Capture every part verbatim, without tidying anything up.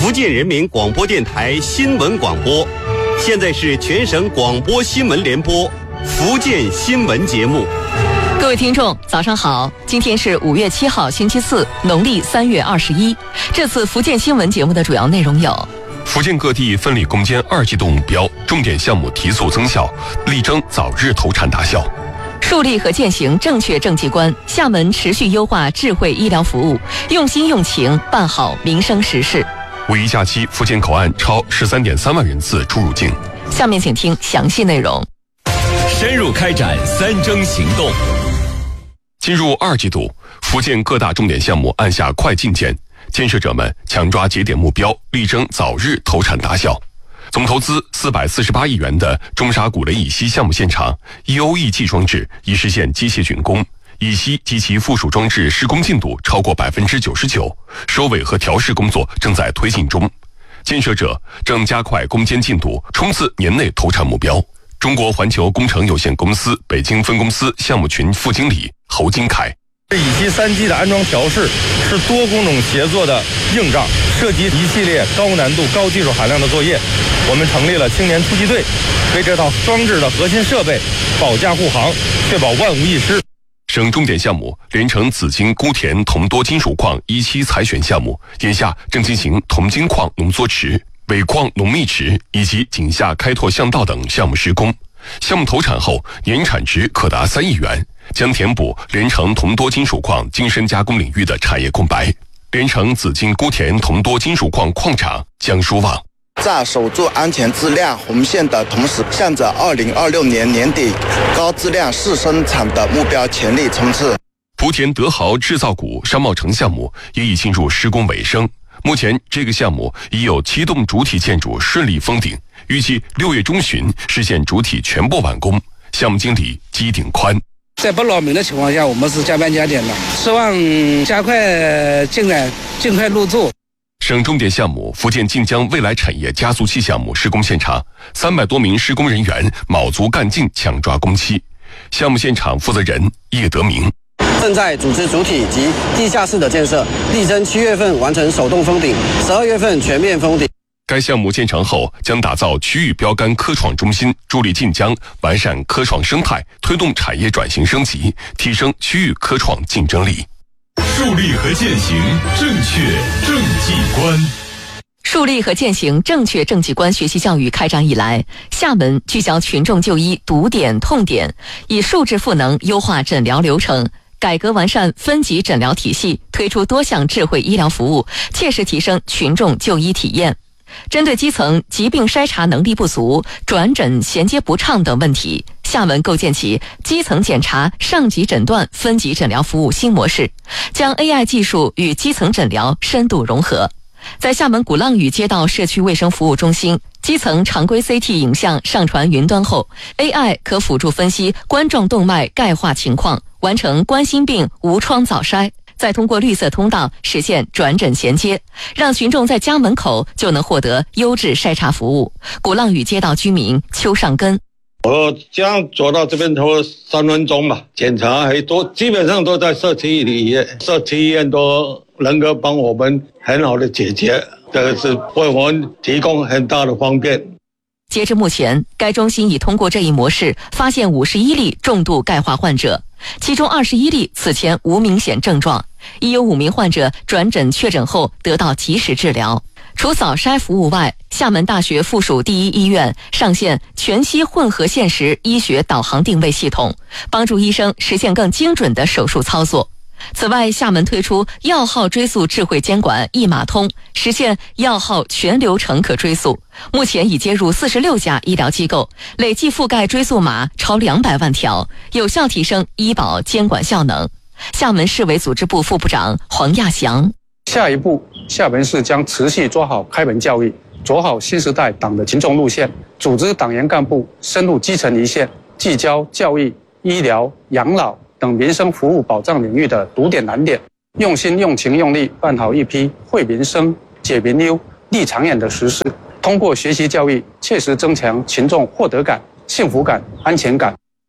福建人民广播电台新闻广播。现在是全省广播新闻联播福建新闻节目。 各位听众，早上好！今天是五月七号，星期四，农历三月二十一。这次福建新闻节目的主要内容有： 福建各地分力攻坚二季度目标，重点项目提速增效，力争早日投产达效。 树立和践行正确政绩观，厦门持续优化智慧医疗服务，用心用情办好民生实事。 五一假期，福建口岸超十三点三万人次出入境。 下面请听详细内容。 深入开展三征行动。 进入二季度，福建各大重点项目按下快进键，建设者们强抓节点目标，力争早日投产达效。总投资四百四十八亿元的中沙古雷乙烯项目现场 E O E G 装置已实现机械竣工，乙烯及其附属装置施工进度超过百分之九十九，收尾和调试工作正在推进中。建设者正加快攻坚进度，冲刺年内投产目标。中国环球工程有限公司北京分公司项目群副经理侯金凯。 乙烯三基的安装调试是多工种协作的硬仗，涉及一系列高难度、高技术含量的作业。我们成立了青年突击队，为这套装置的核心设备保驾护航，确保万无一失。 省重点项目连城紫金钴田铜多金属矿一期采选项目，眼下正进行铜金矿浓缩池、尾矿浓密池以及井下开拓巷道等项目施工。项目投产后，年产值可达三亿元，将填补连城铜多金属矿精深加工领域的产业空白。连城紫金钴田铜多金属矿矿长江书旺。 在守住安全质量红线的同时，向着二零二六年年底高质量试生产的目标全力冲刺。 莆田德豪制造股商贸城项目也已进入施工尾声，目前这个项目已有七栋主体建筑顺利封顶，预计六月中旬实现主体全部完工。项目经理姬鼎宽。 在不扰民的情况下，我们是加班加点的，希望加快进展，尽快入驻。 省重点项目福建晋江未来产业加速器项目施工现场，三百多名施工人员卯足干劲抢抓工期。项目现场负责人叶德明。 正在组织主体及地下室的建设，力争七月份完成手动封顶，十二月份全面封顶。 该项目建成后，将打造区域标杆科创中心，助力晋江完善科创生态，推动产业转型升级，提升区域科创竞争力。 树立和践行正确政绩观。 树立和践行正确政绩观学习教育开展以来，厦门聚焦群众就医堵点痛点，以数字赋能优化诊疗流程，改革完善分级诊疗体系，推出多项智慧医疗服务，切实提升群众就医体验。针对基层疾病筛查能力不足、转诊衔接不畅等问题，厦门构建起基层检查、上级诊断、分级诊疗服务新模式，将 A I 技术与基层诊疗深度融合。在厦门鼓浪屿街道社区卫生服务中心，基层常规 C T 影像上传云端后， A I 可辅助分析冠状动脉钙化情况，完成冠心病无创早筛，再通过绿色通道实现转诊衔接，让群众在家门口就能获得优质筛查服务。鼓浪屿街道居民邱尚根。 我这样做到这边头三分钟吧，检查很多，基本上都在社区里，社区医院都能够帮我们很好的解决，这个是为我们提供很大的方便。 截至目前，该中心已通过这一模式发现五十一例重度钙化患者，其中二十一例此前无明显症状，已有五名患者转诊确诊后得到及时治疗。除早筛服务外，厦门大学附属第一医院上线全息混合现实医学导航定位系统，帮助医生实现更精准的手术操作。此外，厦门推出药号追溯智慧监管一码通，实现药号全流程可追溯。目前已接入四十六家医疗机构，累计覆盖追溯码超两百万条，有效提升医保监管效能。厦门市委组织部副部长黄亚祥。 下一步，厦门市将持续抓好开门教育，走好新时代党的群众路线，组织党员干部深入基层一线，聚焦教育、医疗、养老等民生服务保障领域的堵点难点，用心用情用力办好一批惠民生、解民忧、利长远的实事。通过学习教育，切实增强群众获得感、幸福感、安全感。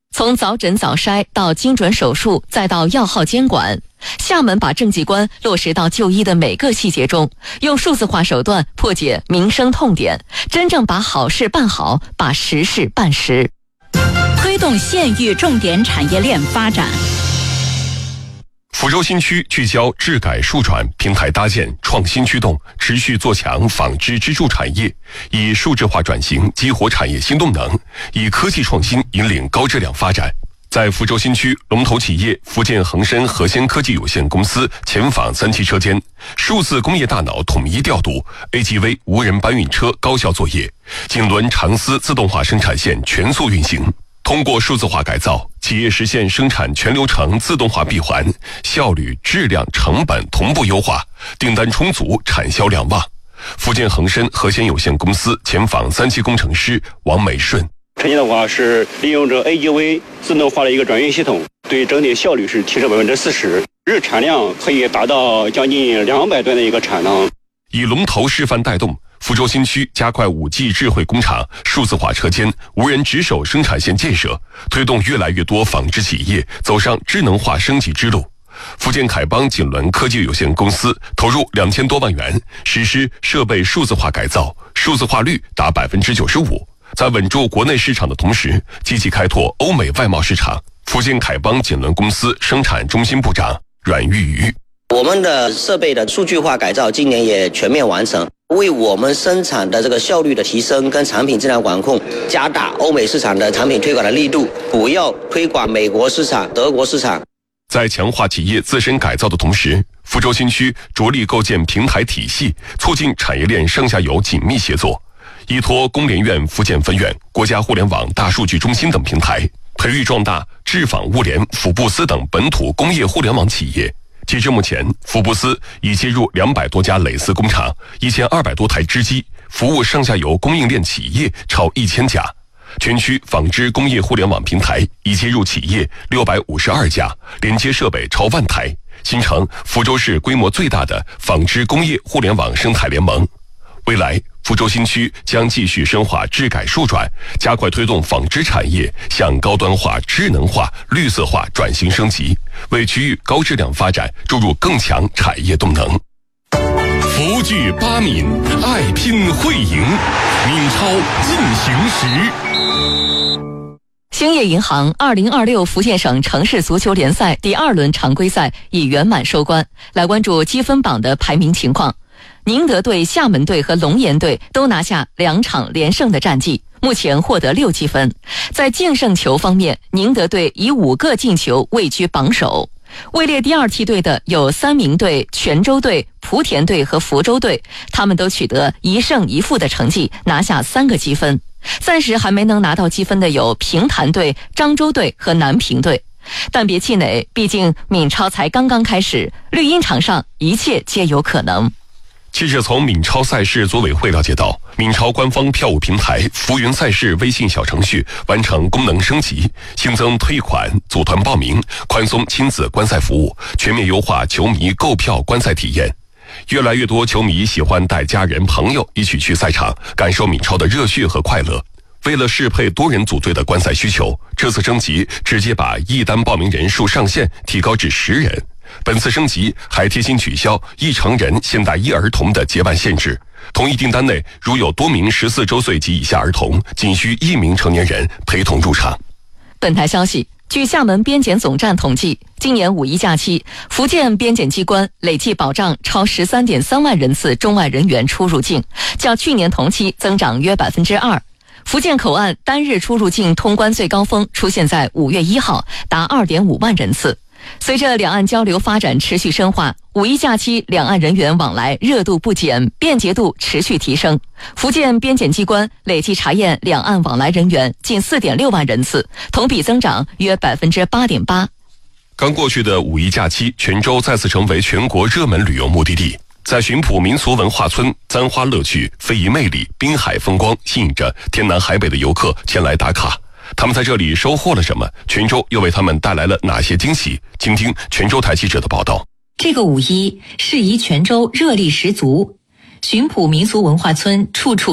从早诊早筛到精准手术，再到药号监管，厦门把政绩观落实到就医的每个细节中，用数字化手段破解民生痛点，真正把好事办好，把实事办实， 推动县域重点产业链发展。 福州新区聚焦治改数转，平台搭建，创新驱动，持续做强纺织支柱产业，以数字化转型激活产业新动能，以科技创新引领高质量发展。在福州新区，龙头企业福建恒深核先科技有限公司前纺三期车间，数字工业大脑统一调度 ，A G V 无人搬运车高效作业，锦纶长丝自动化生产线全速运行。通过数字化改造，企业实现生产全流程自动化闭环，效率、质量、成本同步优化，订单充足，产销量旺。福建恒深核先有限公司前纺三期工程师王美顺。 车间的话是利用着 A G V 自动化的一个转运系统，对整体效率是提升百分之四十，日产量可以达到将近两百吨的一个产能。 以龙头示范带动，福州新区加快 五 G 智慧工厂、数字化车间、无人值守生产线建设，推动越来越多纺织企业走上智能化升级之路。福建凯邦锦纶科技有限公司投入两千多万元，实施设备数字化改造，数字化率达百分之九十五。在稳住国内市场的同时，积极开拓欧美外贸市场。福建凯邦锦纶公司生产中心部长阮玉瑜。 我们的设备的数据化改造今年也全面完成，为我们生产的这个效率的提升跟产品质量管控，加大欧美市场的产品推广的力度，主要推广美国市场、德国市场。 在强化企业自身改造的同时，福州新区着力构建平台体系，促进产业链上下游紧密协作，依托工联院福建分院、国家互联网大数据中心等平台，培育壮大智纺物联、福布斯等本土工业互联网企业。截至目前，福布斯已接入两百多家蕾丝工厂，一千二百多台织机，服务上下游供应链企业超一千家。全区纺织工业互联网平台已接入企业六百五十二家，连接设备超万台，形成福州市规模最大的纺织工业互联网生态联盟。未来，福州新区将继续深化治改数转，加快推动纺织产业向高端化、智能化、绿色化转型升级，为区域高质量发展注入更强产业动能。 福聚八闽，爱拼会赢，闽超进行时。 兴业银行二零二六福建省城市足球联赛第二轮常规赛已圆满收官，来关注积分榜的排名情况。宁德队、厦门队和龙岩队都拿下两场连胜的战绩，目前获得六积分。在净胜球方面，宁德队以五个进球位居榜首。位列第二梯队的有三明队、泉州队、莆田队和福州队，他们都取得一胜一负的成绩，拿下三个积分。暂时还没能拿到积分的有平潭队、漳州队和南平队。但别气馁，毕竟闽超才刚刚开始，绿茵场上一切皆有可能。 记者从闽超赛事组委会了解到，闽超官方票务平台浮云赛事微信小程序完成功能升级，新增退款、组团报名、宽松亲子观赛服务，全面优化球迷购票观赛体验。越来越多球迷喜欢带家人朋友一起去赛场，感受闽超的热血和快乐。为了适配多人组队的观赛需求，这次升级直接把一单报名人数上限提高至十人。本次升级还贴心取消一成人限带一儿童的结伴限制，同一订单内如有多名十四周岁及以下儿童，仅需一名成年人陪同入场。 本台消息，据厦门边检总站统计，今年五一假期，福建边检机关累计保障超 十三点三万人次中外人员出入境，较去年同期增长约 百分之二。福建口岸单日出入境通关最高峰出现在五月一号，达 二点五万人次。随着两岸交流发展持续深化，五一假期两岸人员往来热度不减，便捷度持续提升。福建边检机关累计查验两岸往来人员近 四点六万人次，同比增长约 百分之八点八。 刚过去的五一假期，泉州再次成为全国热门旅游目的地。在浔埔民俗文化村，簪花乐趣、非遗魅力、滨海风光吸引着天南海北的游客前来打卡。他们在这里收获了什么？泉州又为他们带来了哪些惊喜？请听泉州台记者的报道。 这个五一，适宜泉州热力十足，浔埔民俗文化村处处